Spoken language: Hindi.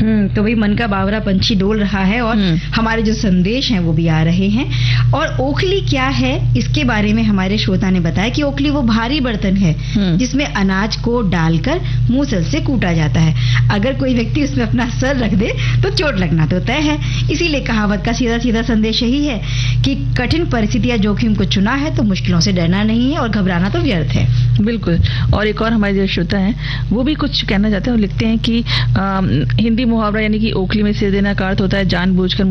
तो भाई मन का बावरा पंछी डोल रहा है और हमारे जो संदेश हैं वो भी आ रहे हैं। और ओखली क्या है इसके बारे में हमारे श्रोता ने बताया कि ओखली वो भारी बर्तन है जिसमें अनाज को डालकर मूसल से कूटा जाता है। अगर कोई व्यक्ति उसमें अपना सर रख दे तो चोट लगना तो तय है। इसीलिए कहावत का सीधा सीधा संदेश यही है कि कठिन परिस्थिति या जोखिम को चुना है तो मुश्किलों से डरना नहीं है और घबराना तो व्यर्थ है। बिल्कुल। और एक और हमारे जो श्रोता हैं वो भी कुछ कहना चाहते हैं और लिखते हैं कि हिंदी मुहावरा यानी कि ओखली में सिर देना का अर्थ होता है जानबूझकर